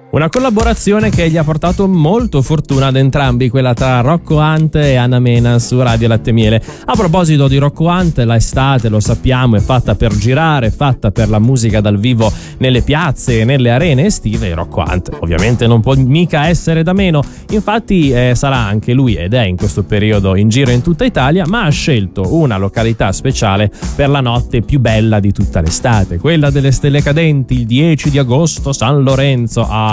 Una collaborazione che gli ha portato molto fortuna ad entrambi, quella tra Rocco Hunt e Anna Mena su Radio Latte Miele. A proposito di Rocco Hunt, l'estate, lo sappiamo, è fatta per girare, è fatta per la musica dal vivo nelle piazze e nelle arene estive, e Rocco Hunt ovviamente non può mica essere da meno. Infatti sarà anche lui, ed è in questo periodo in giro in tutta Italia, ma ha scelto una località speciale per la notte più bella di tutta l'estate, quella delle stelle cadenti, il 10 di agosto, San Lorenzo.